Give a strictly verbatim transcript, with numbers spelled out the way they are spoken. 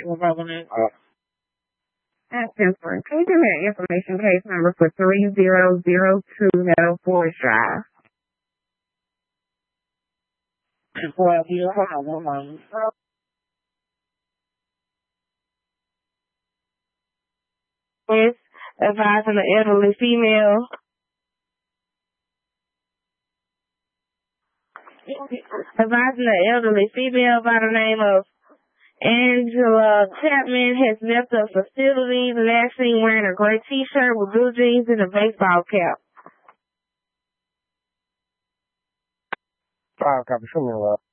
Uh, Jennifer, can you give me an information case number for three zero zero two Meadow Forest Drive? Well, you have one moment. Yes, advising the elderly female. Advising the elderly female by the name of Angela Chapman has left the facility last seen wearing a gray t-shirt with blue jeans and a baseball cap. Five, copy, show me a lot.